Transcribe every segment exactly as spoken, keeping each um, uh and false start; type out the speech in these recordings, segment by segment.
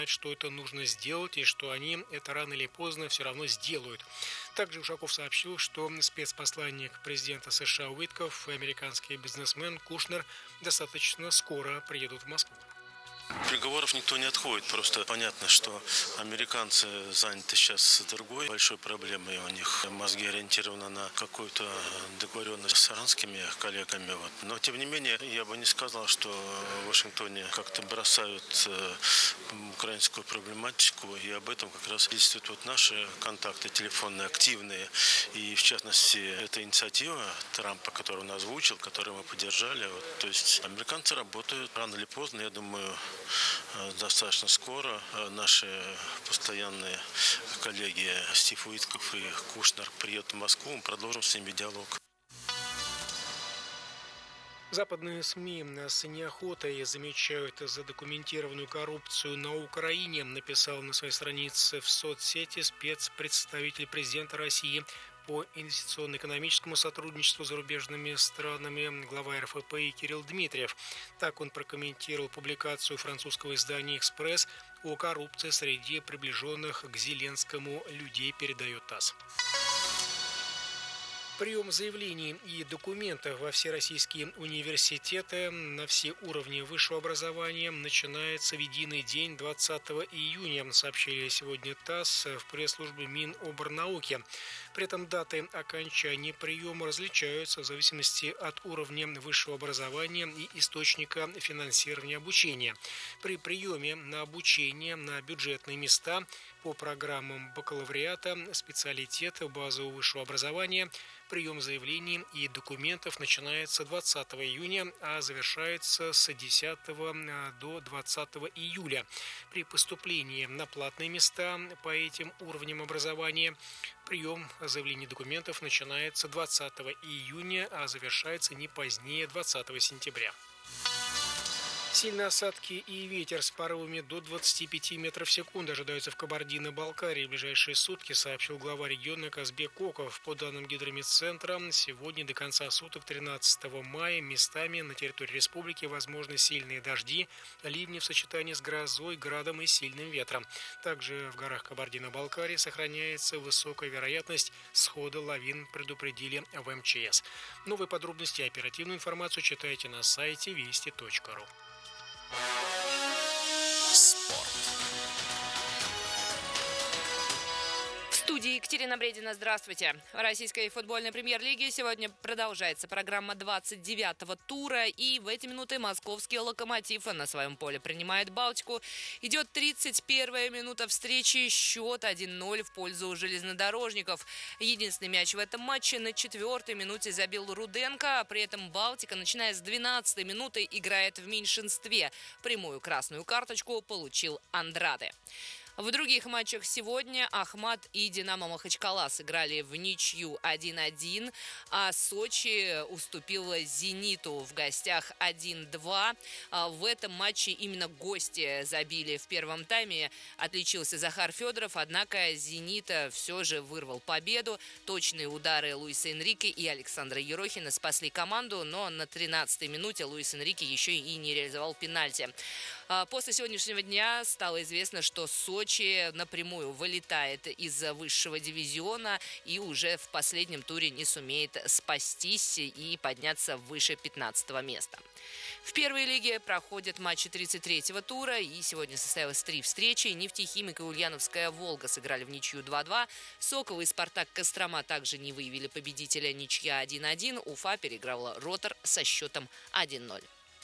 знают, что это нужно сделать и что они это рано или поздно все равно сделают. Также Ушаков сообщил, что спецпосланник президента США Уитков и американский бизнесмен Кушнер достаточно скоро приедут в Москву. Переговоров никто не отходит, просто понятно, что американцы заняты сейчас другой большой проблемой, у них мозги ориентированы на какую-то договоренность с иранскими коллегами. Вот. Но, тем не менее, я бы не сказал, что в Вашингтоне как-то бросают украинскую проблематику, и об этом как раз действуют вот наши контакты телефонные, активные, и, в частности, эта инициатива Трампа, которую он озвучил, которую мы поддержали, вот, то есть американцы работают рано или поздно, я думаю, достаточно скоро наши постоянные коллеги Стив Уитков и Кушнер приедут в Москву, мы продолжим с ними диалог. Западные СМИ с неохотой замечают задокументированную коррупцию на Украине, написал на своей странице в соцсети спецпредставитель президента России по инвестиционно-экономическому сотрудничеству с зарубежными странами глава эр эф пэ Кирилл Дмитриев. Так он прокомментировал публикацию французского издания «Экспресс» о коррупции среди приближенных к Зеленскому людей, передает ТАСС. Прием заявлений и документов во все российские университеты на все уровни высшего образования начинается в единый день двадцатого июня, сообщили сегодня ТАСС в пресс-службе Миноборнауки. При этом даты окончания приема различаются в зависимости от уровня высшего образования и источника финансирования обучения. При приеме на обучение на бюджетные места по программам бакалавриата, специалитета, базового высшего образования прием заявлений и документов начинается двадцатого июня, а завершается с десятого до двадцатого июля. При поступлении на платные места по этим уровням образования прием заявлений и документов начинается двадцатого июня, а завершается не позднее двадцатого сентября. Сильные осадки и ветер с порывами до двадцати пяти метров в секунду ожидаются в Кабардино-Балкарии в ближайшие сутки, сообщил глава региона Казбек Коков. По данным Гидромедцентра, сегодня до конца суток, тринадцатого мая, местами на территории республики возможны сильные дожди, ливни в сочетании с грозой, градом и сильным ветром. Также в горах Кабардино-Балкарии сохраняется высокая вероятность схода лавин, предупредили в эм че эс. Новые подробности и оперативную информацию читайте на сайте вести точка ру. Спорт. В студии Екатерина Бредина. Здравствуйте. В российской футбольной премьер-лиге сегодня продолжается программа двадцать девятого тура. И в эти минуты московский «Локомотив» на своем поле принимает «Балтику». Идет тридцать первая минута встречи. Счет один ноль в пользу железнодорожников. Единственный мяч в этом матче на четвертой минуте забил Руденко. При этом «Балтика», начиная с двенадцатой минуты, играет в меньшинстве. Прямую красную карточку получил Андраде. В других матчах сегодня Ахмат и «Динамо» Махачкала сыграли в ничью один один, а Сочи уступила «Зениту» в гостях один два. В этом матче именно гости забили в первом тайме. Отличился Захар Федоров, однако «Зенита» все же вырвал победу. Точные удары Луиса Энрике и Александра Ерохина спасли команду, но на тринадцатой минуте Луис Энрике еще и не реализовал пенальти. После сегодняшнего дня стало известно, что Сочи напрямую вылетает из высшего дивизиона и уже в последнем туре не сумеет спастись и подняться выше пятнадцатого места. В первой лиге проходят матчи тридцать третьего тура, и сегодня состоялось три встречи. Нефтехимик и Ульяновская «Волга» сыграли в ничью два два. Сокол и Спартак Кострома также не выявили победителя, ничья один один. Уфа переиграла Ротор со счетом один ноль.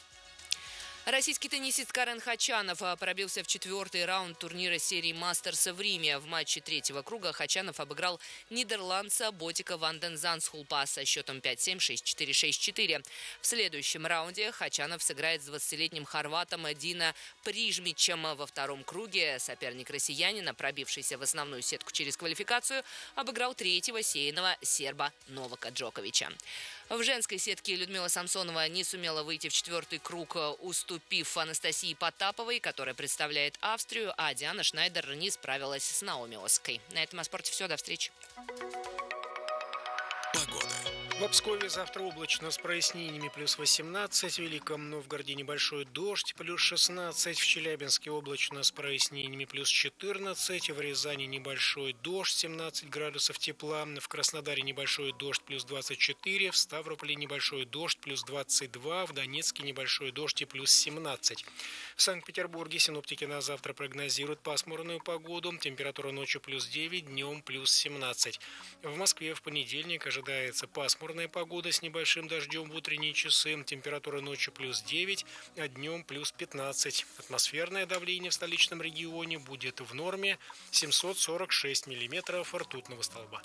Российский теннисист Карен Хачанов пробился в четвертый раунд турнира серии «Мастерса» в Риме. В матче третьего круга Хачанов обыграл нидерландца Ботика ван ден Зандскулпа со счетом пять семь, шесть четыре, шесть четыре. В следующем раунде Хачанов сыграет с двадцатилетним хорватом Дина Прижмичем. Во втором круге соперник россиянина, пробившийся в основную сетку через квалификацию, обыграл третьего сеянного серба Новака Джоковича. В женской сетке Людмила Самсонова не сумела выйти в четвертый круг, уступив Анастасии Потаповой, которая представляет Австрию, а Диана Шнайдер не справилась с Наоми Оской. На этом о спорте все. До встречи. Погода. В Пскове завтра облачно с прояснениями плюс восемнадцать, в Великом Новгороде небольшой дождь плюс шестнадцать, в Челябинске облачно с прояснениями плюс четырнадцать, в Рязани небольшой дождь семнадцать градусов тепла, в Краснодаре небольшой дождь плюс двадцать четыре, в Ставрополе небольшой дождь плюс двадцать два, в Донецке небольшой дождь и плюс семнадцать. В Санкт-Петербурге синоптики на завтра прогнозируют пасмурную погоду, температура ночью плюс девять, днем плюс семнадцать. В Москве в понедельник ожидается пасмурная погода с небольшим дождем в утренние часы, температура ночью плюс девять, а днем плюс пятнадцать. Атмосферное давление в столичном регионе будет в норме семьсот сорок шесть миллиметров ртутного столба.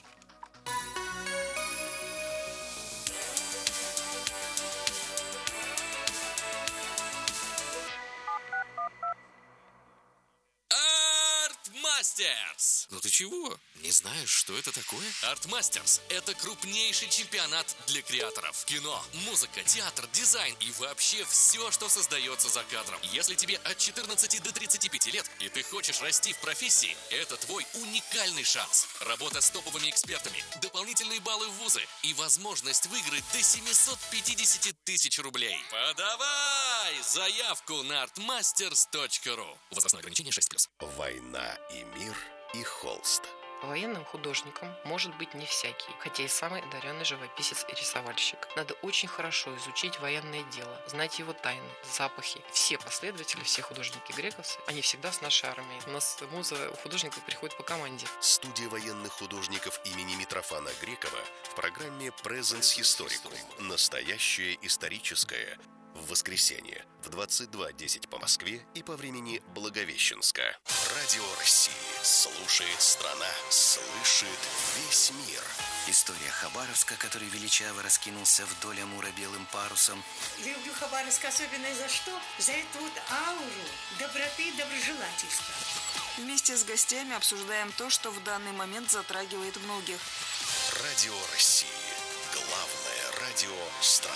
Артмастерс! Ну ты чего? Не знаешь, что это такое? Артмастерс – это крупнейший чемпионат для креаторов. Кино, музыка, театр, дизайн и вообще все, что создается за кадром. Если тебе от четырнадцати до тридцати пяти лет и ты хочешь расти в профессии, это твой уникальный шанс. Работа с топовыми экспертами, дополнительные баллы в вузы и возможность выиграть до семьсот пятьдесят тысяч рублей. Подавай заявку на артмастерс точка ру. Возрастное ограничение шесть плюс. Война и мир и холст. Военным художником может быть не всякий, хотя и самый одаренный живописец и рисовальщик. Надо очень хорошо изучить военное дело, знать его тайны, запахи. Все последователи, все художники грековцы, они всегда с нашей армией. У нас муза у художников приходит по команде. Студия военных художников имени Митрофана Грекова в программе Presence Historicum. Настоящее историческое. В воскресенье в двадцать два десять по Москве и по времени Благовещенска. Радио России. Слушает страна, слышит весь мир. История Хабаровска, который величаво раскинулся вдоль Амура белым парусом. Люблю Хабаровск особенно за что? За эту вот ауру доброты и доброжелательства. Вместе с гостями обсуждаем то, что в данный момент затрагивает многих. Радио России. Главное радио страны.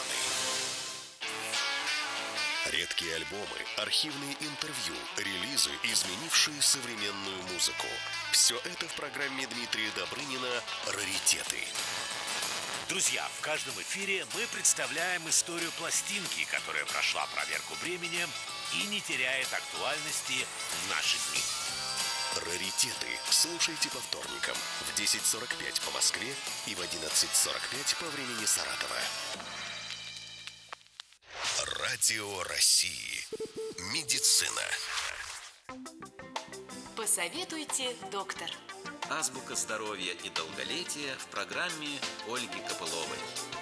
Редкие альбомы, архивные интервью, релизы, изменившие современную музыку. Все это в программе Дмитрия Добрынина «Раритеты». Друзья, в каждом эфире мы представляем историю пластинки, которая прошла проверку временем и не теряет актуальности в наши дни. «Раритеты» слушайте по вторникам в десять сорок пять по Москве и в одиннадцать сорок пять по времени Саратова. Радио России. Медицина. Посоветуйте, доктор. Азбука здоровья и долголетия в программе Ольги Копыловой.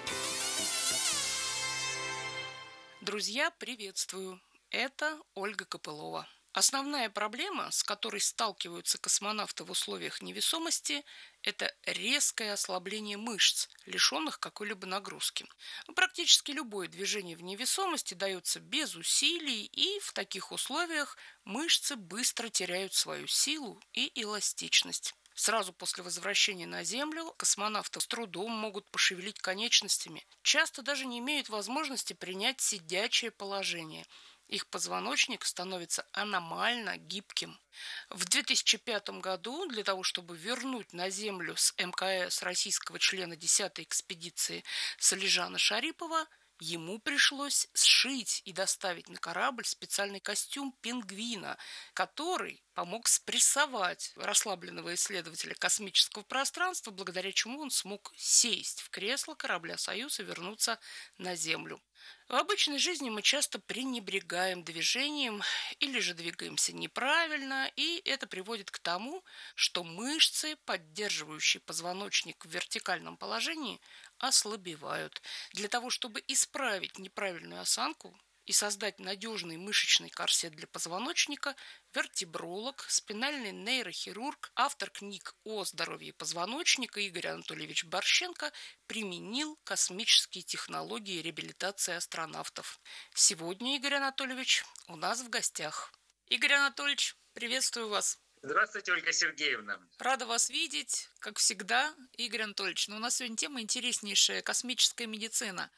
Друзья, приветствую. Это Ольга Копылова. Основная проблема, с которой сталкиваются космонавты в условиях невесомости, это резкое ослабление мышц, лишенных какой-либо нагрузки. Практически любое движение в невесомости дается без усилий, и в таких условиях мышцы быстро теряют свою силу и эластичность. Сразу после возвращения на Землю космонавты с трудом могут пошевелить конечностями, часто даже не имеют возможности принять сидячее положение. Их позвоночник становится аномально гибким. В две тысячи пятом году для того, чтобы вернуть на Землю с эм ка эс российского члена десятой экспедиции Салижана Шарипова, ему пришлось сшить и доставить на корабль специальный костюм пингвина, который помог спрессовать расслабленного исследователя космического пространства, благодаря чему он смог сесть в кресло корабля «Союз» и вернуться на Землю. В обычной жизни мы часто пренебрегаем движением или же двигаемся неправильно, и это приводит к тому, что мышцы, поддерживающие позвоночник в вертикальном положении, ослабевают. Для того, чтобы исправить неправильную осанку и создать надежный мышечный корсет для позвоночника, вертебролог, спинальный нейрохирург, автор книг о здоровье позвоночника Игорь Анатольевич Борщенко применил космические технологии реабилитации астронавтов. Сегодня, Игорь Анатольевич, у нас в гостях. Игорь Анатольевич, приветствую вас. Здравствуйте, Ольга Сергеевна. Рада вас видеть, как всегда, Игорь Анатольевич. Но у нас сегодня тема интереснейшая – космическая медицина.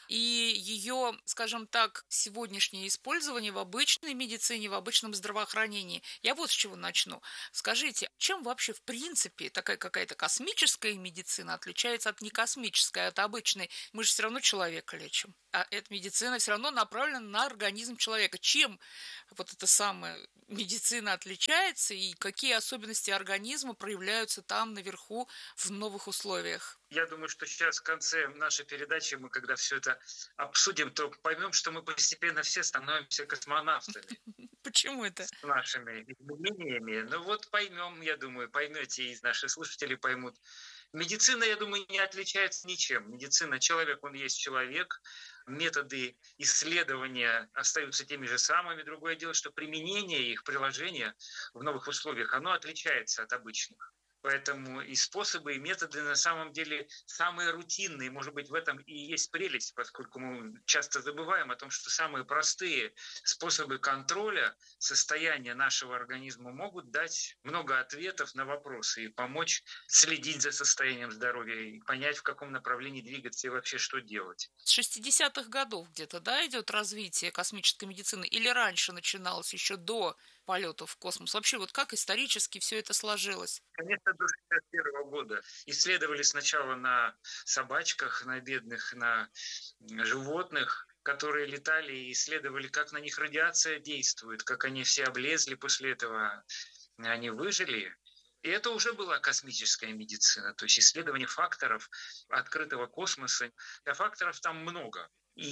и ее, скажем так, сегодняшнее использование в обычной медицине, в обычном здравоохранении. Я вот с чего начну. Скажите, чем вообще в принципе такая какая-то космическая медицина отличается от некосмической, от обычной? Мы же все равно человека лечим. А эта медицина все равно направлена на организм человека. Чем вот эта самая медицина отличается и какие особенности организма проявляются там наверху в новых условиях? Я думаю, что сейчас в конце нашей передачи мы, когда все это обсудим, то поймем, что мы постепенно все становимся космонавтами. Почему это? С нашими изменениями. Ну вот поймем, я думаю, поймете, и наши слушатели поймут. Медицина, я думаю, не отличается ничем. Медицина, человек, он есть человек. Методы исследования остаются теми же самыми. Другое дело, что применение их, приложение в новых условиях, оно отличается от обычных. Поэтому и способы, и методы на самом деле самые рутинные. Может быть, в этом и есть прелесть, поскольку мы часто забываем о том, что самые простые способы контроля состояния нашего организма могут дать много ответов на вопросы и помочь следить за состоянием здоровья и понять, в каком направлении двигаться и вообще что делать. С шестидесятых годов где-то, да, идет развитие космической медицины? Или раньше начиналось, еще до полетов в космос? Вообще, вот как исторически все это сложилось? Конечно, до шестьдесят первого года. Исследовали сначала на собачках, на бедных, на животных, которые летали и исследовали, как на них радиация действует, как они все облезли после этого, они выжили. И это уже была космическая медицина, то есть исследование факторов открытого космоса. А факторов там много.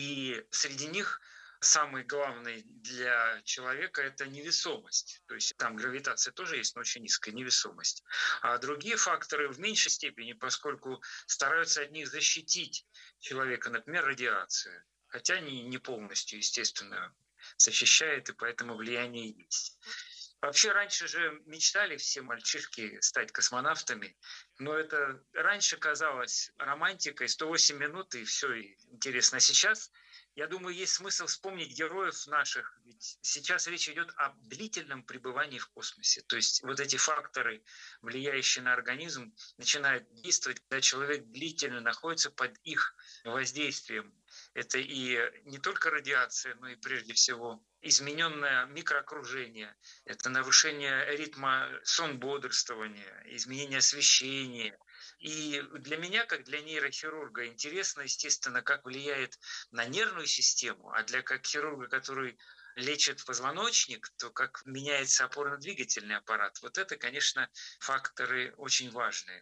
И среди них самый главный для человека – это невесомость. То есть там гравитация тоже есть, но очень низкая невесомость. А другие факторы в меньшей степени, поскольку стараются от них защитить человека, например, радиация. Хотя не, не полностью, естественно, защищает, и поэтому влияние есть. Вообще раньше же мечтали все мальчишки стать космонавтами, но это раньше казалось романтикой, сто восемь минут и все, и интересно. А сейчас, я думаю, есть смысл вспомнить героев наших, ведь сейчас речь идет о длительном пребывании в космосе. То есть вот эти факторы, влияющие на организм, начинают действовать, когда человек длительно находится под их воздействием. Это и не только радиация, но и прежде всего измененное микроокружение, это нарушение ритма сон-бодрствования, изменение освещения. И для меня, как для нейрохирурга, интересно, естественно, как влияет на нервную систему, а для как хирурга, который лечит позвоночник, то как меняется опорно-двигательный аппарат. Вот это, конечно, факторы очень важные.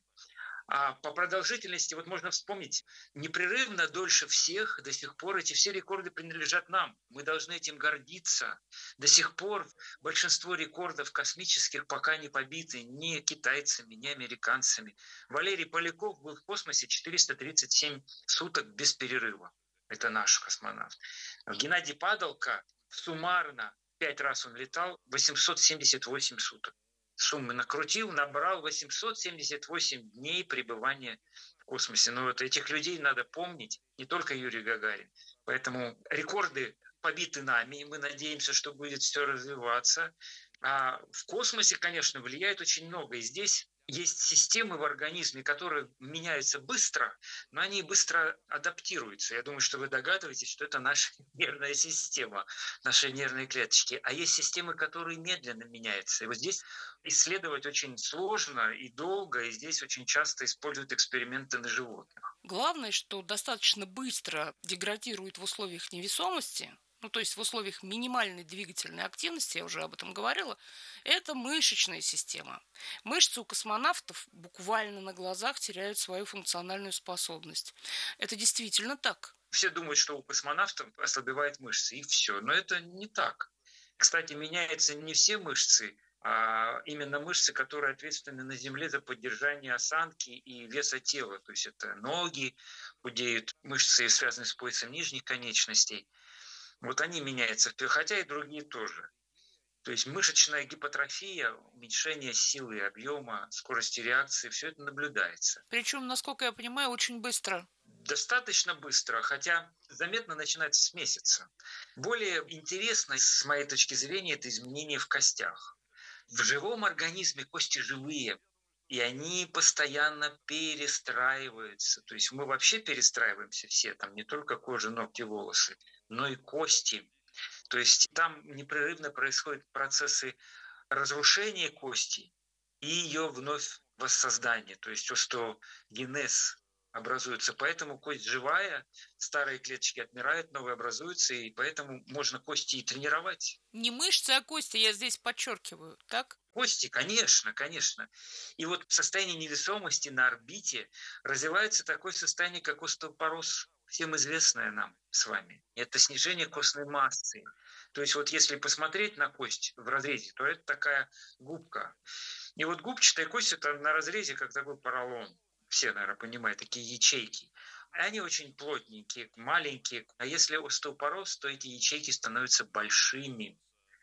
А по продолжительности, вот можно вспомнить, непрерывно дольше всех до сих пор эти все рекорды принадлежат нам. Мы должны этим гордиться. До сих пор большинство рекордов космических пока не побиты ни китайцами, ни американцами. Валерий Поляков был в космосе четыреста тридцать семь суток без перерыва. Это наш космонавт. Геннадий Падалко суммарно пять раз он летал, восемьсот семьдесят восемь суток. Суммы накрутил, набрал восемьсот семьдесят восемь дней пребывания в космосе. Но вот этих людей надо помнить, не только Юрий Гагарин. Поэтому рекорды побиты нами, и мы надеемся, что будет все развиваться. А в космосе, конечно, влияет очень много. И здесь есть системы в организме, которые меняются быстро, но они быстро адаптируются. Я думаю, что вы догадываетесь, что это наша нервная система, наши нервные клеточки. А есть системы, которые медленно меняются. И вот здесь исследовать очень сложно и долго, и здесь очень часто используют эксперименты на животных. Главное, что достаточно быстро деградирует в условиях невесомости, ну, то есть в условиях минимальной двигательной активности, я уже об этом говорила, это мышечная система. Мышцы у космонавтов буквально на глазах теряют свою функциональную способность. Это действительно так. Все думают, что у космонавтов ослабевают мышцы, и все. Но это не так. Кстати, меняются не все мышцы, а именно мышцы, которые ответственны на Земле за поддержание осанки и веса тела. То есть это ноги худеют, мышцы, связанные с поясом нижних конечностей. Вот они меняются, хотя и другие тоже. То есть мышечная гипотрофия, уменьшение силы, объема, скорости реакции, все это наблюдается. Причем, насколько я понимаю, очень быстро. Достаточно быстро, хотя заметно начинается с месяца. Более интересно, с моей точки зрения, это изменение в костях. В живом организме кости живые. И они постоянно перестраиваются. То есть мы вообще перестраиваемся все, там не только кожа, ногти, волосы, но и кости. То есть там непрерывно происходят процессы разрушения кости и ее вновь воссоздания. То есть остеогенез образуется. Поэтому кость живая, старые клеточки отмирают, новые образуются, и поэтому можно кости и тренировать. Не мышцы, а кости, я здесь подчеркиваю, так? Кости, конечно, конечно. И вот в состоянии невесомости на орбите развивается такое состояние, как остеопороз, всем известное нам с вами. Это снижение костной массы. То есть вот если посмотреть на кость в разрезе, то это такая губка. И вот губчатая кость – это на разрезе как такой поролон. Все, наверное, понимают, такие ячейки. Они очень плотненькие, маленькие. А если остеопороз, то эти ячейки становятся большими,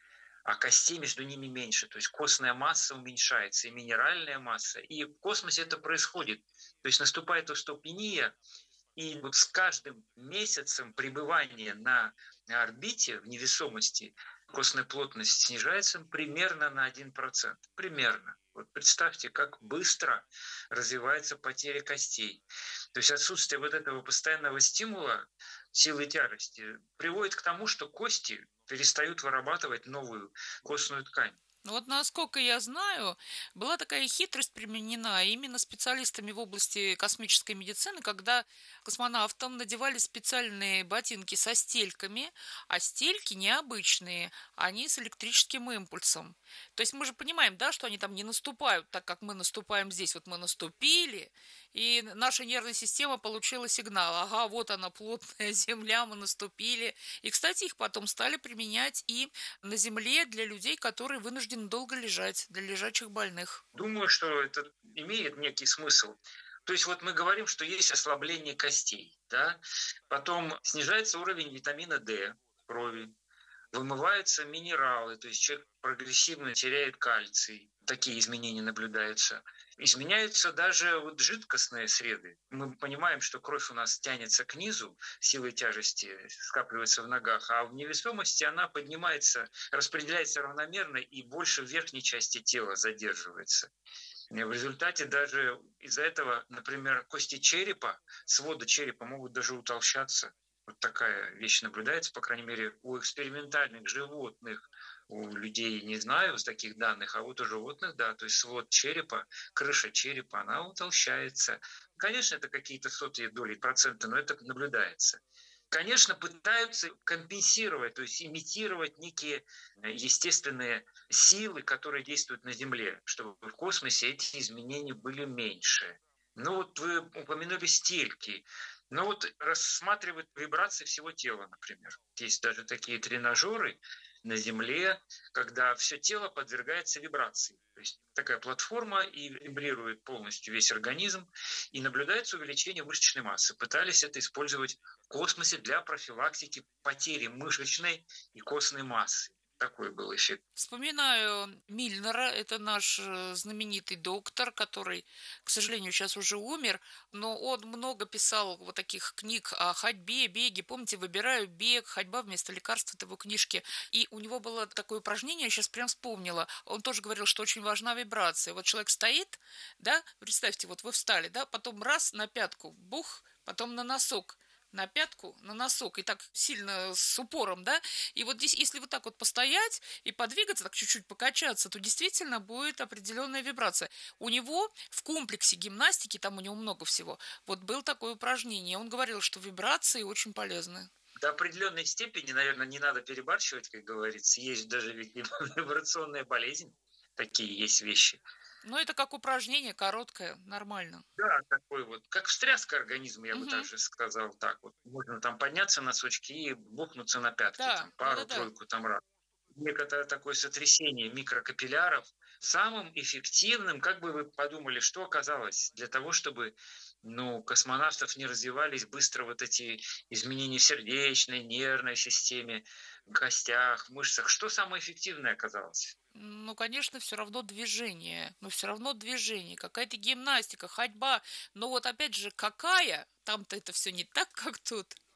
а костей между ними меньше. То есть костная масса уменьшается, и минеральная масса. И в космосе это происходит. То есть наступает остеопения, и вот с каждым месяцем пребывания на орбите в невесомости костная плотность снижается примерно на один процент. Примерно. Вот представьте, как быстро развивается потеря костей. То есть отсутствие вот этого постоянного стимула силы тяжести приводит к тому, что кости перестают вырабатывать новую костную ткань. Вот насколько я знаю, была такая хитрость применена именно специалистами в области космической медицины, когда космонавтам надевали специальные ботинки со стельками, а стельки необычные, они с электрическим импульсом. То есть мы же понимаем, да, что они там не наступают так, как мы наступаем здесь. Вот мы наступили, и наша нервная система получила сигнал. Ага, вот она, плотная земля, мы наступили. И, кстати, их потом стали применять и на Земле для людей, которые вынуждены долго лежать, для лежачих больных. Думаю, что это имеет некий смысл. То есть вот мы говорим, что есть ослабление костей, да? Потом снижается уровень витамина D в крови, вымываются минералы, то есть человек прогрессивно теряет кальций. Такие изменения наблюдаются. Изменяются даже вот жидкостные среды. Мы понимаем, что кровь у нас тянется к низу, силой тяжести скапливается в ногах, а в невесомости она поднимается, распределяется равномерно и больше в верхней части тела задерживается. И в результате даже из-за этого, например, кости черепа, своды черепа могут даже утолщаться. Вот такая вещь наблюдается, по крайней мере, у экспериментальных животных. У людей не знаю с таких данных, а вот у животных, да, то есть свод черепа, крыша черепа, она утолщается. Конечно, это какие-то сотые доли процента, но это наблюдается. Конечно, пытаются компенсировать, то есть имитировать некие естественные силы, которые действуют на Земле, чтобы в космосе эти изменения были меньше. Ну вот вы упомянули стельки. Ну вот рассматривают вибрации всего тела, например. Есть даже такие тренажеры на Земле, когда все тело подвергается вибрации. То есть такая платформа, и вибрирует полностью весь организм, и наблюдается увеличение мышечной массы. Пытались это использовать в космосе для профилактики потери мышечной и костной массы. Такой был эффект. Вспоминаю Мильнера, это наш знаменитый доктор, который, к сожалению, сейчас уже умер, но он много писал вот таких книг о ходьбе, беге. Помните, «Выбираю бег», «Ходьба вместо лекарств» — это его книжки. И у него было такое упражнение, я сейчас прям вспомнила. Он тоже говорил, что очень важна вибрация. Вот человек стоит, да, представьте, вот вы встали, да, потом раз на пятку, бух, потом на носок. На пятку, на носок, и так сильно с упором, да, и вот здесь, если вот так вот постоять и подвигаться, так чуть-чуть покачаться, то действительно будет определенная вибрация. У него в комплексе гимнастики, там у него много всего, вот было такое упражнение, он говорил, что вибрации очень полезны. До определенной степени, наверное, не надо перебарщивать, как говорится, есть даже вибрационная болезнь, такие есть вещи. Ну, это как упражнение, короткое, нормально. Да, такой вот, как встряска организма, я угу. бы даже сказал так. Вот можно там подняться на носочки и бухнуться на пятки, да, там, пару-тройку да, да. там раз. Некоторое такое сотрясение микрокапилляров. Самым эффективным, как бы вы подумали, что оказалось для того, чтобы ну, у космонавтов не развивались быстро вот эти изменения в сердечной, нервной системе, в костях, в мышцах. Что самое эффективное оказалось? Ну, конечно, все равно движение. Но все равно движение. Какая-то гимнастика, ходьба. Но вот опять же, какая? Там-то это все не так, как тут.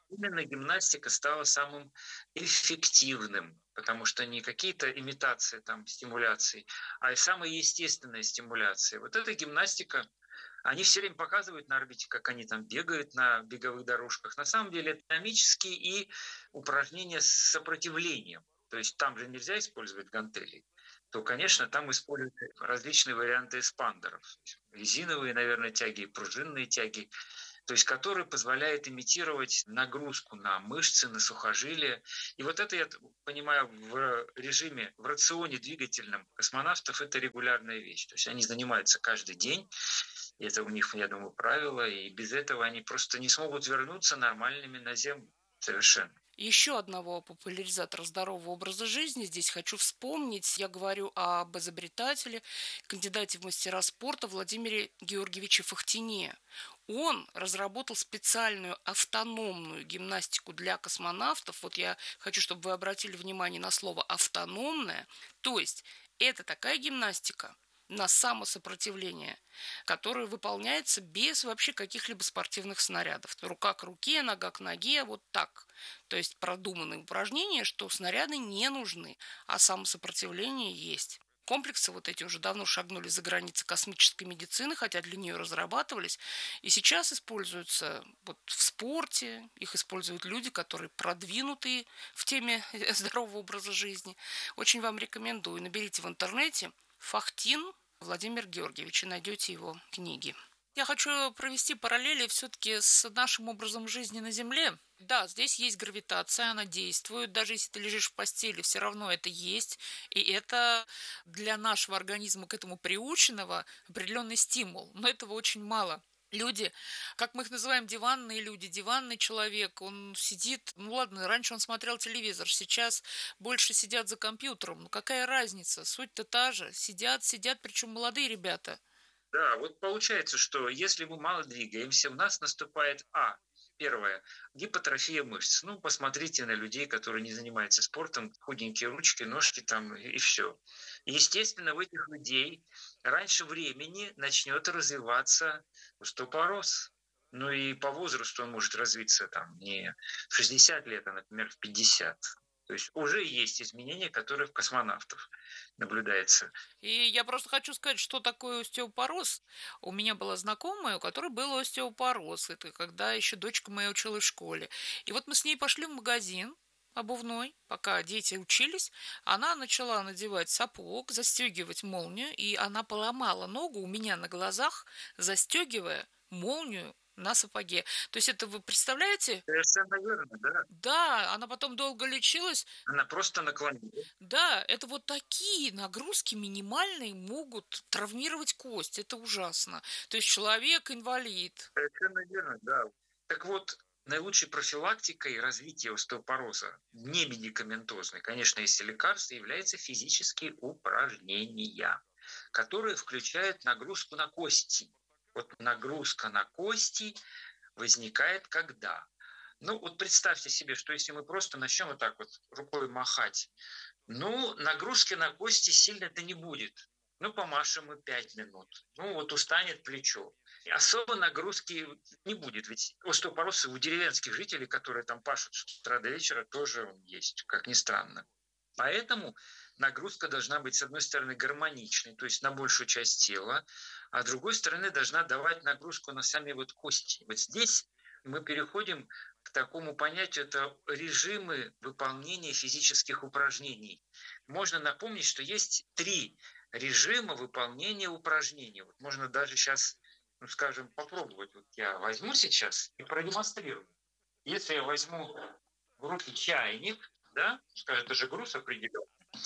именно гимнастика стала самым эффективным, потому что не какие-то имитации там стимуляций, а и самая естественная стимуляция. Вот эта гимнастика, они все время показывают на орбите, как они там бегают на беговых дорожках. На самом деле это динамические и упражнения с сопротивлением. То есть там же нельзя использовать гантели, то, конечно, там используют различные варианты эспандеров. Резиновые, наверное, тяги, пружинные тяги, то есть которые позволяют имитировать нагрузку на мышцы, на сухожилия. И вот это, я понимаю, в режиме, в рационе двигательном космонавтов это регулярная вещь. То есть они занимаются каждый день, и это у них, я думаю, правило, и без этого они просто не смогут вернуться нормальными на Землю совершенно. Еще одного популяризатора здорового образа жизни здесь хочу вспомнить. Я говорю об изобретателе, кандидате в мастера спорта Владимире Георгиевиче Фахтине. Он разработал специальную автономную гимнастику для космонавтов. Вот я хочу, чтобы вы обратили внимание на слово «автономная». То есть это такая гимнастика на самосопротивление, которое выполняется без вообще каких-либо спортивных снарядов. Рука к руке, нога к ноге, вот так. То есть продуманные упражнения, что снаряды не нужны, а самосопротивление есть. Комплексы вот эти уже давно шагнули за границы космической медицины, хотя для нее разрабатывались. И сейчас используются вот в спорте, их используют люди, которые продвинутые в теме здорового образа жизни. Очень вам рекомендую. Наберите в интернете Фахтин Владимир Георгиевич, и найдете его книги. Я хочу провести параллели все-таки с нашим образом жизни на Земле. Да, здесь есть гравитация, она действует. Даже если ты лежишь в постели, все равно это есть. И это для нашего организма, к этому приученного, определенный стимул. Но этого очень мало. Люди, как мы их называем, диванные люди, диванный человек, он сидит, ну ладно, раньше он смотрел телевизор, сейчас больше сидят за компьютером, ну какая разница, суть-то та же, сидят, сидят, причем молодые ребята. Да, вот получается, что если мы мало двигаемся, у нас наступает А. Первое. Гипотрофия мышц. Ну, посмотрите на людей, которые не занимаются спортом, худенькие ручки, ножки там и все. Естественно, у этих людей раньше времени начнет развиваться остеопороз. Ну и по возрасту он может развиться там не в шестьдесят лет, а, например, в пятьдесят. То есть уже есть изменения, которые в космонавтах наблюдаются. И я просто хочу сказать, что такое остеопороз. У меня была знакомая, у которой был остеопороз. Это когда еще дочка моя училась в школе. И вот мы с ней пошли в магазин обувной, пока дети учились. Она начала надевать сапог, застегивать молнию, и она поломала ногу у меня на глазах, застегивая молнию на сапоге. То есть это вы представляете? Совершенно верно, да. Да, она потом долго лечилась. Она просто наклонилась. Да, это вот такие нагрузки минимальные могут травмировать кость. Это ужасно. То есть человек инвалид. Совершенно верно, да. Так вот, наилучшей профилактикой развития остеопороза, не медикаментозной, конечно, если лекарство, являются физические упражнения, которые включают нагрузку на кости. Вот нагрузка на кости возникает когда? Ну, вот представьте себе, что если мы просто начнем вот так вот рукой махать, ну, нагрузки на кости сильно-то не будет. Ну, помашем мы пять минут. Ну, вот устанет плечо. И особо нагрузки не будет. Ведь остеопороз у деревенских жителей, которые там пашут с утра до вечера, тоже он есть, как ни странно. Поэтому нагрузка должна быть, с одной стороны, гармоничной, то есть на большую часть тела, а с другой стороны должна давать нагрузку на сами вот кости. Вот здесь мы переходим к такому понятию, это режимы выполнения физических упражнений. Можно напомнить, что есть три режима выполнения упражнений. Вот можно даже сейчас, ну, скажем, попробовать. Вот я возьму сейчас и продемонстрирую. Если я возьму в руки чайник, да, скажем, это же груз определенный,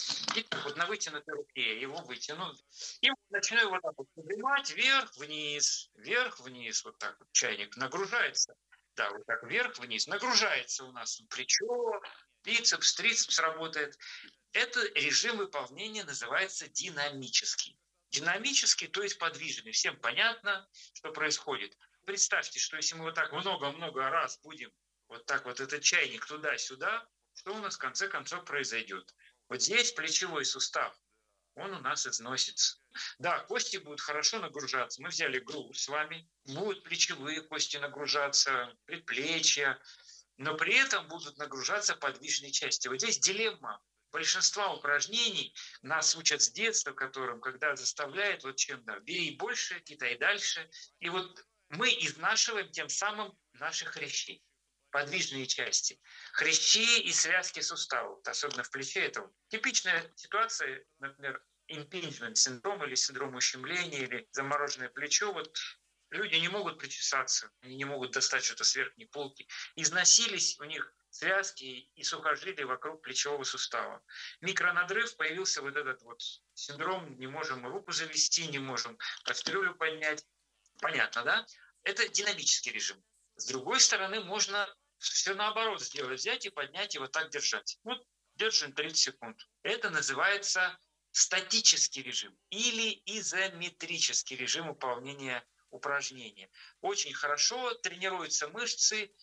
и вот на вытянутой руке его вытяну, и начну его вот так вот поднимать вверх-вниз, вверх-вниз, вот так вот чайник нагружается. Да, вот так вверх-вниз, нагружается у нас плечо, бицепс, трицепс работает. Это режим выполнения называется динамический. Динамический, то есть подвижный. Всем понятно, что происходит. Представьте, что если мы вот так много-много раз будем вот так вот этот чайник туда-сюда, что у нас в конце концов произойдет? Вот здесь плечевой сустав, он у нас износится. Да, кости будут хорошо нагружаться. Мы взяли груз с вами. Будут плечевые кости нагружаться, предплечья. но при этом будут нагружаться подвижные части. Вот здесь дилемма. Большинство упражнений нас учат с детства, которым, когда заставляют, вот чем, да, бери больше, кидай дальше. И вот мы изнашиваем тем самым наши хрящи, подвижные части. Хрящи и связки суставов, особенно в плече. Это типичная ситуация, например, импинджмент синдром или синдром ущемления, или замороженное плечо. Вот люди не могут причесаться, они не могут достать что-то с верхней полки. Износились у них связки и сухожилия вокруг плечевого сустава. Микронадрыв, появился вот этот вот синдром, не можем руку завести, не можем кастрюлю поднять. Понятно, да? Это динамический режим. С другой стороны, можно все наоборот сделать, взять и поднять и вот так держать. Вот держим тридцать секунд. Это называется статический режим или изометрический режим выполнения упражнения. Очень хорошо тренируются мышцы,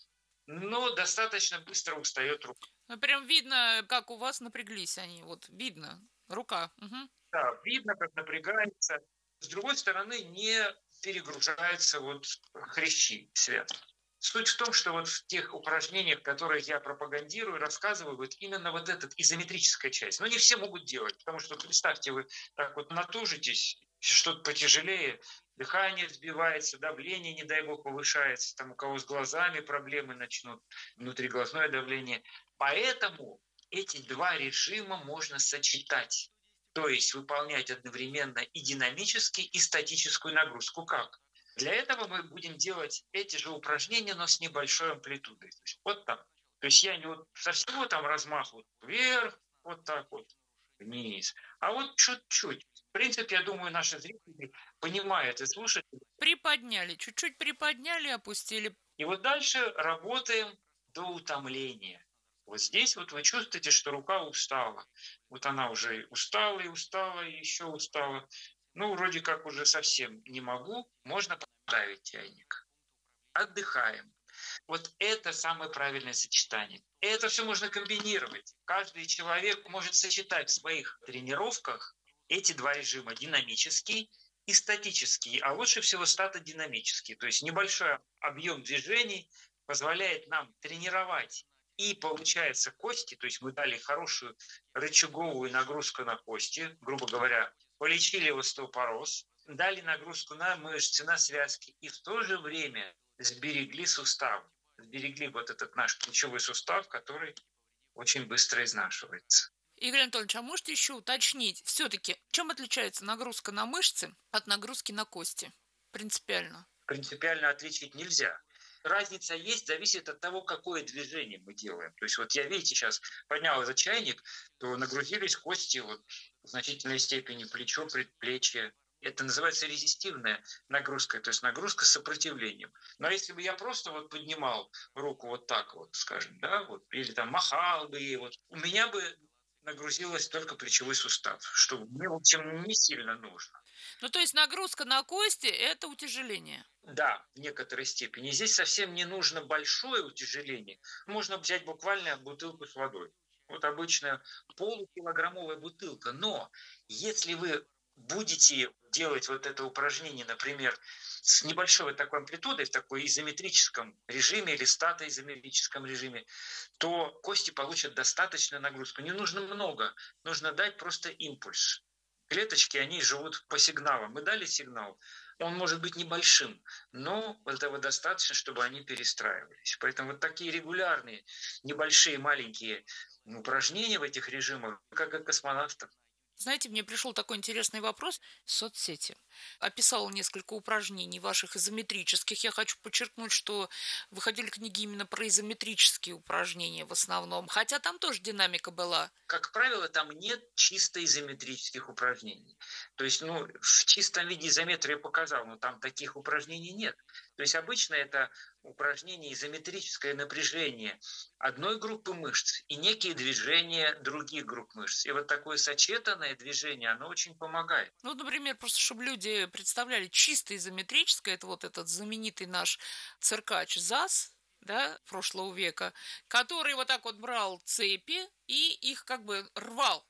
но достаточно быстро устает рука. Ну, прям видно, как у вас напряглись они. Вот видно. Рука. Угу. Да, видно, как напрягается. С другой стороны, не перегружаются вот хрящи связки. Суть в том, что вот в тех упражнениях, которые я пропагандирую, рассказываю, вот именно вот эта изометрическая часть. Но не все могут делать, потому что, представьте, вы так вот натужитесь, что-то потяжелее, дыхание сбивается, давление, не дай бог, повышается, там у кого с глазами проблемы начнут, внутриглазное давление. Поэтому эти два режима можно сочетать, то есть выполнять одновременно и динамический, и статическую нагрузку. Как? Для этого мы будем делать эти же упражнения, но с небольшой амплитудой. То есть вот так. То есть я не вот со всего там размаху вверх, вот так вот, вниз, а вот чуть-чуть. В принципе, я думаю, наши зрители понимают и слушатели. Приподняли, чуть-чуть приподняли, опустили. И вот дальше работаем до утомления. Вот здесь вот вы чувствуете, что рука устала. Вот она уже устала и устала, и еще устала. Ну, вроде как уже совсем не могу. Можно поставить чайник. Отдыхаем. Вот это самое правильное сочетание. Это все можно комбинировать. Каждый человек может сочетать в своих тренировках эти два режима. Динамический и статический. А лучше всего статодинамический. То есть небольшой объем движений позволяет нам тренировать. И получается кости, то есть мы дали хорошую рычаговую нагрузку на кости, грубо говоря, полечили остеопороз, дали нагрузку на мышцы, на связки, и в то же время сберегли сустав, сберегли вот этот наш плечевой сустав, который очень быстро изнашивается. Игорь Анатольевич, а можете еще уточнить, все-таки, чем отличается нагрузка на мышцы от нагрузки на кости? Принципиально. Принципиально отличить нельзя. Разница есть, зависит от того, какое движение мы делаем. То есть вот я, видите, сейчас поднял этот чайник, то нагрузились кости вот, в значительной степени плечо, предплечье. Это называется резистивная нагрузка, то есть нагрузка с сопротивлением. Но если бы я просто вот поднимал руку вот так вот, скажем, да, вот, или там махал бы ей, вот, у меня бы нагрузилось только плечевой сустав, что мне, в общем, не сильно нужно. Ну, то есть нагрузка на кости – это утяжеление? Да, в некоторой степени. Здесь совсем не нужно большое утяжеление. Можно взять буквально бутылку с водой. Вот обычная полукилограммовая бутылка. Но если вы будете делать вот это упражнение, например, с небольшой вот такой амплитудой, в такой изометрическом режиме или статоизометрическом режиме, то кости получат достаточную нагрузку. Не нужно много, нужно дать просто импульс. Клеточки, они живут по сигналам. Мы дали сигнал, он может быть небольшим, но этого достаточно, чтобы они перестраивались. Поэтому вот такие регулярные, небольшие, маленькие упражнения в этих режимах, как и космонавтов. Знаете, мне пришел такой интересный вопрос в соцсети. Описал несколько упражнений ваших изометрических. Я хочу подчеркнуть, что выходили книги именно про изометрические упражнения в основном, хотя там тоже динамика была. Как правило, там нет чисто изометрических упражнений. То есть, ну, в чистом виде изометрию я показал, но там таких упражнений нет. То есть обычно это упражнение изометрическое напряжение одной группы мышц и некие движения других групп мышц. И вот такое сочетанное движение, оно очень помогает. Ну, например, просто чтобы люди представляли, чисто изометрическое, это вот этот знаменитый наш циркач ЗАС, да, прошлого века, который вот так вот брал цепи и их как бы рвал.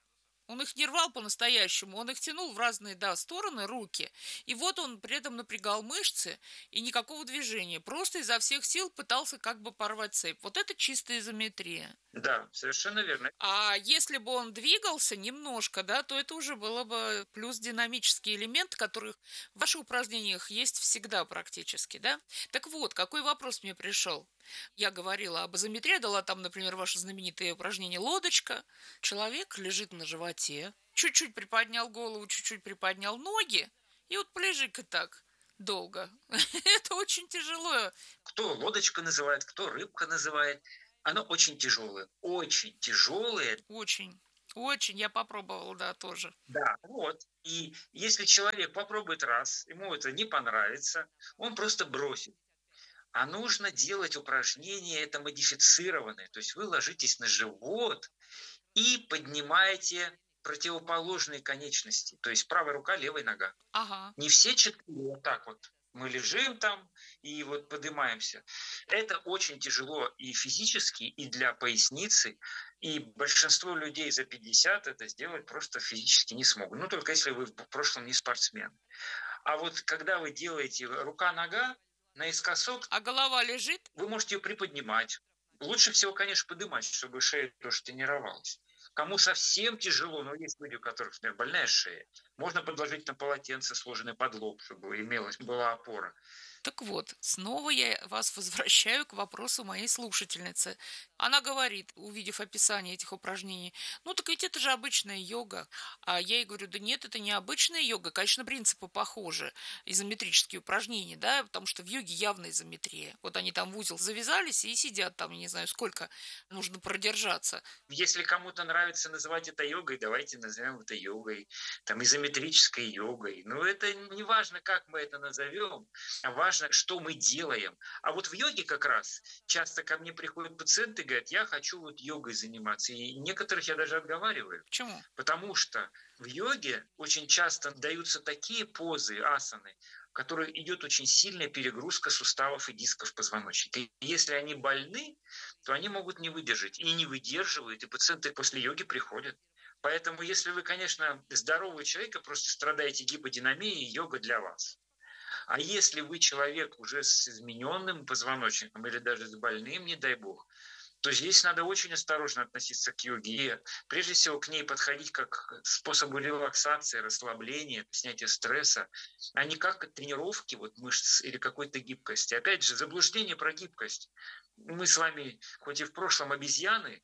Он их не рвал по-настоящему, он их тянул в разные, да, стороны, руки. И вот он при этом напрягал мышцы и никакого движения. Просто изо всех сил пытался как бы порвать цепь. Вот это чистая изометрия. Да, совершенно верно. А если бы он двигался немножко, да, то это уже было бы плюс динамический элемент, который в ваших упражнениях есть всегда практически, да. Так вот, какой вопрос мне пришел? Я говорила об изометрии, дала там, например, ваше знаменитое упражнение «Лодочка». Человек лежит на животе, чуть-чуть приподнял голову, чуть-чуть приподнял ноги, и вот полежи-ка так долго. Это очень тяжело. Кто лодочка называет, кто рыбка называет. Оно очень тяжелое, очень тяжелое. Очень, очень. Я попробовала, да, тоже. Да, вот. И если человек попробует раз, ему это не понравится, он просто бросит. А нужно делать упражнения, это модифицированные. То есть вы ложитесь на живот и поднимаете противоположные конечности. То есть правая рука, левая нога. Ага. Не все четыре вот так вот. Мы лежим там и вот поднимаемся. Это очень тяжело и физически, и для поясницы. И большинство людей за пятьдесят это сделать просто физически не смогут. Ну, только если вы в прошлом не спортсмен. А вот когда вы делаете рука-нога, наискосок, а голова лежит, вы можете ее приподнимать. Лучше всего, конечно, поднимать, чтобы шея тоже тренировалась. Кому совсем тяжело, но есть люди, у которых, например, больная шея, можно подложить на полотенце, сложенное под лоб, чтобы имелась, была опора. Так вот, снова я вас возвращаю к вопросу моей слушательницы. Она говорит, увидев описание этих упражнений, ну так ведь это же обычная йога. А я ей говорю, да нет, это не обычная йога, конечно, принципы похожи, изометрические упражнения, да, потому что в йоге явно изометрия. Вот они там в узел завязались и сидят там, не знаю, сколько нужно продержаться. Если кому-то нравится называть это йогой, давайте назовем это йогой, там, изометрической йогой. Но это не важно, как мы это назовем, а важно, что мы делаем. А вот в йоге как раз часто ко мне приходят пациенты и говорят, я хочу вот йогой заниматься. И некоторых я даже отговариваю. Почему? Потому что в йоге очень часто даются такие позы, асаны, в которых идет очень сильная перегрузка суставов и дисков позвоночника. И если они больны, то они могут не выдержать. И не выдерживают, и пациенты после йоги приходят. Поэтому если вы, конечно, здоровый человек, а просто страдаете гиподинамией, йога для вас. А если вы человек уже с измененным позвоночником или даже с больным, не дай бог, то здесь надо очень осторожно относиться к йоге и прежде всего к ней подходить как к способу релаксации, расслабления, снятия стресса, а не как к тренировке вот, мышц или какой-то гибкости. Опять же, заблуждение про гибкость. Мы с вами, хоть и в прошлом обезьяны,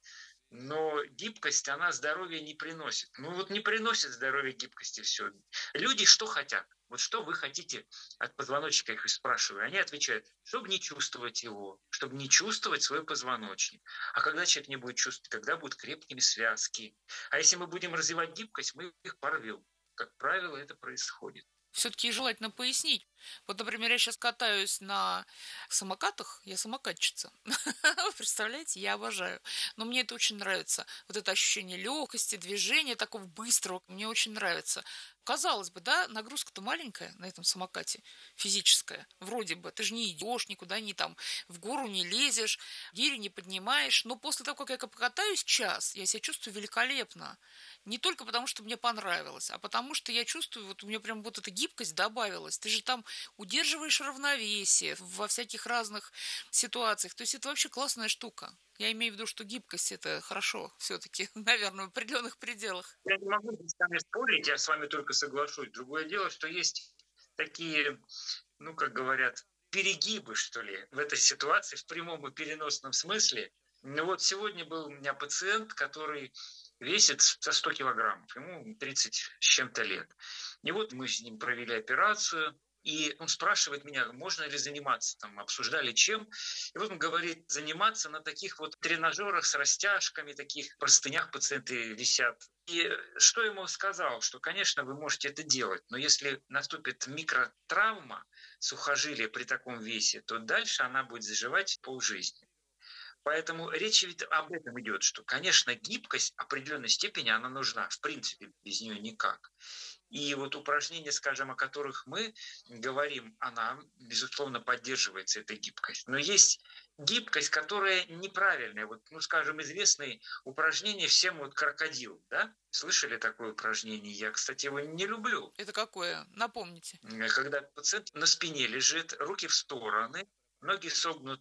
но гибкость, она здоровья не приносит. Ну вот не приносит здоровья гибкости все. Люди что хотят? Вот что вы хотите от позвоночника, я их спрашиваю. Они отвечают, чтобы не чувствовать его, чтобы не чувствовать свой позвоночник. А когда человек не будет чувствовать, тогда будут крепкими связки. А если мы будем развивать гибкость, мы их порвем. Как правило, это происходит. Все-таки желательно пояснить. Вот, например, я сейчас катаюсь на самокатах, я самокатчица. Представляете, я обожаю. Но мне это очень нравится. Вот это ощущение легкости, движения такого быстрого, мне очень нравится. Казалось бы, да, нагрузка-то маленькая на этом самокате, физическая. Вроде бы, ты же не идешь никуда, не там в гору не лезешь, гири не поднимаешь. Но после того, как я покатаюсь час, я себя чувствую великолепно. Не только потому, что мне понравилось, а потому, что я чувствую, вот у меня прям вот эта гибкость добавилась. Ты же там удерживаешь равновесие во всяких разных ситуациях. То есть это вообще классная штука. Я имею в виду, что гибкость – это хорошо все-таки, наверное, в определенных пределах. Я не могу с вами спорить, я с вами только соглашусь. Другое дело, что есть такие, ну, как говорят, перегибы, что ли, в этой ситуации, в прямом и переносном смысле. Ну вот сегодня был у меня пациент, который весит за сто килограммов, ему тридцать с чем-то лет. И вот мы с ним провели операцию, и он спрашивает меня, можно ли заниматься, там, обсуждали чем. И вот он говорит, заниматься на таких вот тренажерах с растяжками, таких простынях пациенты висят. И что я ему сказал, что, конечно, вы можете это делать, но если наступит микротравма сухожилия при таком весе, то дальше она будет заживать полжизни. Поэтому речь ведь об этом идет, что, конечно, гибкость определенной степени, она нужна, в принципе, без нее никак. И вот упражнения, скажем, о которых мы говорим, она, безусловно, поддерживается, эта гибкость. Но есть гибкость, которая неправильная. Вот, ну, скажем, известные упражнения всем вот крокодил, да? Слышали такое упражнение? Я, кстати, его не люблю. Это какое? Напомните. Когда пациент на спине лежит, руки в стороны, ноги согнуты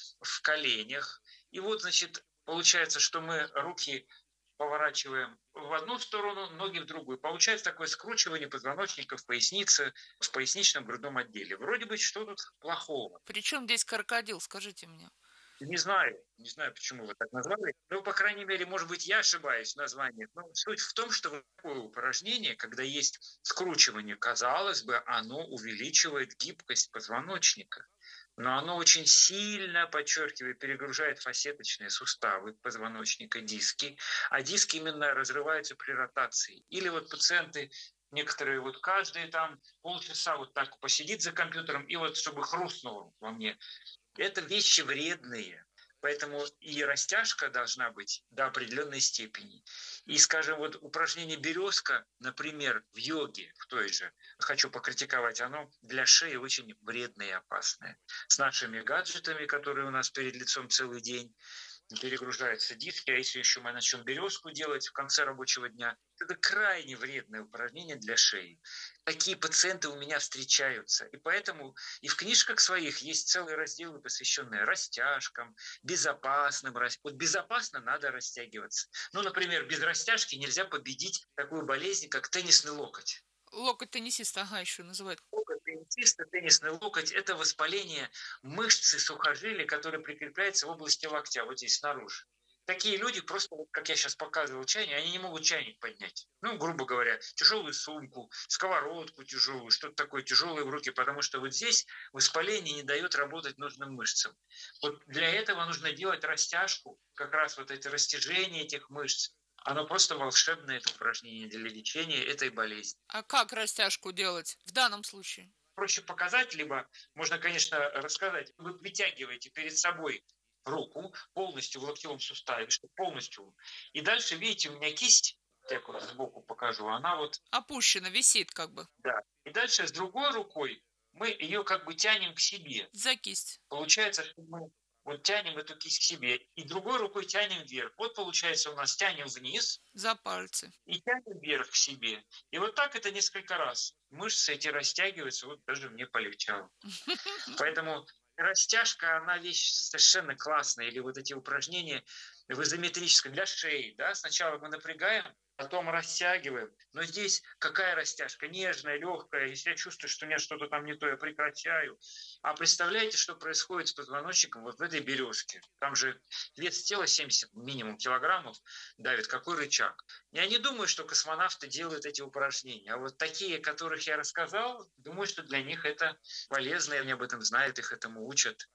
в коленях. И вот, значит, получается, что мы руки поворачиваем в одну сторону, ноги в другую. Получается такое скручивание позвоночника в пояснице, в поясничном грудном отделе. Вроде бы что тут плохого? Причем здесь крокодил, скажите мне? Не знаю, не знаю, почему вы так назвали. Ну, по крайней мере, может быть, я ошибаюсь в названиях. Но суть в том, что такое упражнение, когда есть скручивание, казалось бы, оно увеличивает гибкость позвоночника. Но оно очень сильно, подчеркиваю, перегружает фасеточные суставы позвоночника, диски, а диски именно разрываются при ротации. Или вот пациенты, некоторые вот каждые там полчаса вот так посидит за компьютером, и вот чтобы хрустнуло во мне. Это вещи вредные. Поэтому и растяжка должна быть до определенной степени. И, скажем, вот упражнение «березка», например, в йоге, в той же, хочу покритиковать, оно для шеи очень вредное и опасное. С нашими гаджетами, которые у нас перед лицом целый день, перегружаются диски, а если еще мы начнем березку делать в конце рабочего дня, это крайне вредное упражнение для шеи. Такие пациенты у меня встречаются. И поэтому и в книжках своих есть целые разделы, посвященные растяжкам, безопасным. Вот безопасно надо растягиваться. Ну, например, без растяжки нельзя победить такую болезнь, как теннисный локоть. Локоть теннисиста, ага, еще называют. Локоть теннисиста, теннисный локоть – это воспаление мышцы сухожилия, которое прикрепляется в области локтя, вот здесь снаружи. Такие люди просто, как я сейчас показывал чайник, они не могут чайник поднять. Ну, грубо говоря, тяжелую сумку, сковородку тяжелую, что-то такое тяжелое в руки, потому что вот здесь воспаление не дает работать нужным мышцам. Вот для этого нужно делать растяжку, как раз вот это растяжение этих мышц. Оно просто волшебное, это упражнение для лечения этой болезни. А как растяжку делать в данном случае? Проще показать, либо можно, конечно, рассказать. Вы вытягиваете перед собой руку полностью в локтевом суставе, что полностью. И дальше, видите, у меня кисть, я вот сбоку покажу, она вот... опущена, висит как бы. Да. И дальше с другой рукой мы ее как бы тянем к себе. За кисть. Получается, что мы вот тянем эту кисть к себе и другой рукой тянем вверх. Вот получается у нас тянем вниз. За пальцы. И тянем вверх к себе. И вот так это несколько раз. Мышцы эти растягиваются, вот даже мне полегчало. Поэтому растяжка, она вещь совершенно классная. Или вот эти упражнения в изометрическом для шеи. Да? Сначала мы напрягаем, потом растягиваем. Но здесь какая растяжка? Нежная, легкая. Если я чувствую, что у меня что-то там не то, я прекращаю. А представляете, что происходит с позвоночником вот в этой березке? Там же вес тела семьдесят минимум килограммов давит. Какой рычаг? Я не думаю, что космонавты делают эти упражнения. А вот такие, которых я рассказал, думаю, что для них это полезно. И они об этом знают, их этому учат.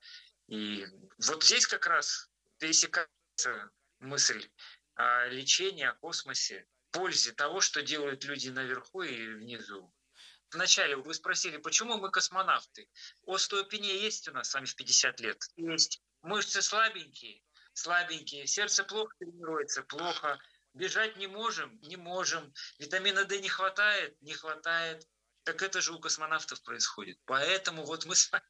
И вот здесь как раз пересекается мысль о лечении, о космосе, пользе того, что делают люди наверху и внизу. Вначале вы спросили, почему мы космонавты? Остеопения есть у нас с вами в пятьдесят лет? Есть. Мышцы слабенькие? Слабенькие. Сердце плохо тренируется? Плохо. Бежать не можем? Не можем. Витамина D не хватает? Не хватает. Так это же у космонавтов происходит. Поэтому вот мы с вами,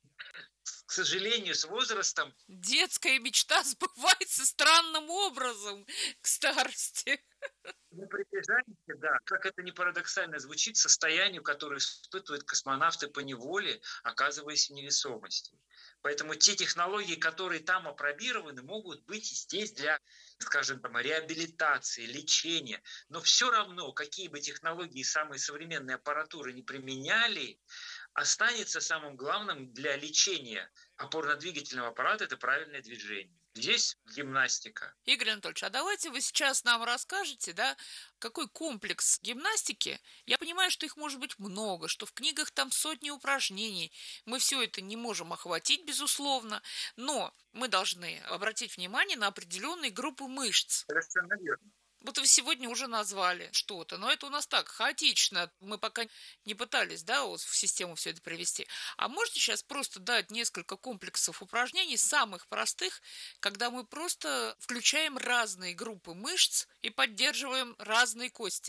к сожалению, с возрастом... Детская мечта сбывается странным образом к старости. Мы приближаемся, да, как это не парадоксально звучит, состоянию, которое испытывают космонавты по неволе, оказываясь в невесомости. Поэтому те технологии, которые там опробированы, могут быть здесь для, скажем, там, реабилитации, лечения. Но все равно, какие бы технологии, самые современные аппаратуры не применяли, останется самым главным для лечения опорно-двигательного аппарата – это правильное движение. Здесь гимнастика. Игорь Анатольевич, а давайте вы сейчас нам расскажете, да, какой комплекс гимнастики. Я понимаю, что их может быть много, что в книгах там сотни упражнений. Мы все это не можем охватить, безусловно, но мы должны обратить внимание на определенные группы мышц. Совершенно верно. Вот вы сегодня уже назвали что-то, но это у нас так, хаотично. Мы пока не пытались, да, вот в систему все это привести. А можете сейчас просто дать несколько комплексов упражнений, самых простых, когда мы просто включаем разные группы мышц и поддерживаем разные кости?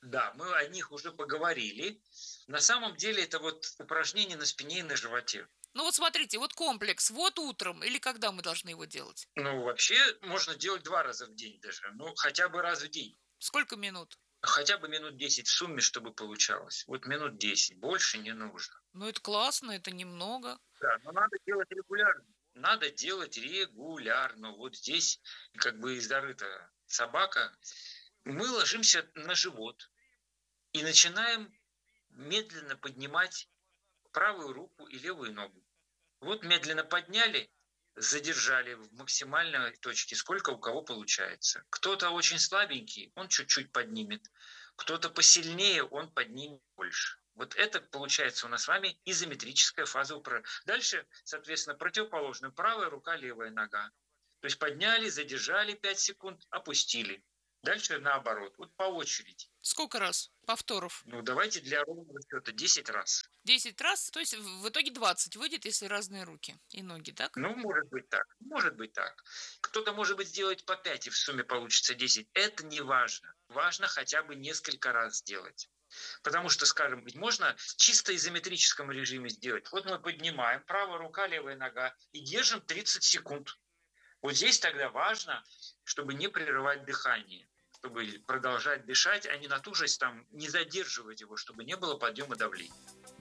Да, мы о них уже поговорили. На самом деле это вот упражнение на спине и на животе. Ну вот смотрите, вот комплекс, вот утром или когда мы должны его делать? Ну, вообще можно делать два раза в день даже, ну, хотя бы раз в день. Сколько минут? Хотя бы минут десять в сумме, чтобы получалось. Вот минут десять, больше не нужно. Ну это классно, это немного. Да, но надо делать регулярно. Надо делать регулярно. Вот здесь как бы зарыта собака. Мы ложимся на живот и начинаем медленно поднимать правую руку и левую ногу. Вот медленно подняли, задержали в максимальной точке, сколько у кого получается. Кто-то очень слабенький, он чуть-чуть поднимет. Кто-то посильнее, он поднимет больше. Вот это получается у нас с вами изометрическая фаза упражнения. Дальше, соответственно, противоположно. Правая рука, левая нога. То есть подняли, задержали пять секунд, опустили. Дальше наоборот, вот по очереди. Сколько раз повторов? Ну, давайте для ровного счета десять раз. десять раз, то есть в итоге двадцать выйдет, если разные руки и ноги, так? Ну, может быть так, может быть так. Кто-то, может быть, сделает по пять, и в сумме получится десять. Это не важно. Важно хотя бы несколько раз сделать. Потому что, скажем, можно в чисто изометрическом режиме сделать. Вот мы поднимаем, правая рука, левая нога, и держим тридцать секунд. Вот здесь тогда важно, чтобы не прерывать дыхание, чтобы продолжать дышать, а не натужить там, не задерживать его, чтобы не было подъема давления.